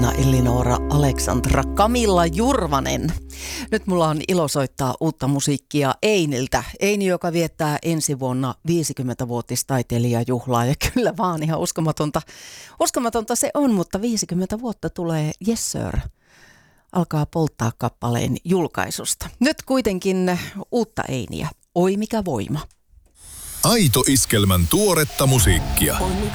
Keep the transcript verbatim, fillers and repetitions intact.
Anna Elinora Aleksandra Camilla Jurvanen. Nyt mulla on ilo soittaa uutta musiikkia Einiltä. Eini, joka viettää ensi vuonna viisikymmentävuotistaiteilijajuhlaa. Ja kyllä vaan ihan uskomatonta, uskomatonta se on, mutta viisikymmentä vuotta tulee Yes Sir alkaa polttaa kappaleen julkaisusta. Nyt kuitenkin uutta Einiä. Oi mikä voima. Aito Iskelmän tuoretta musiikkia. On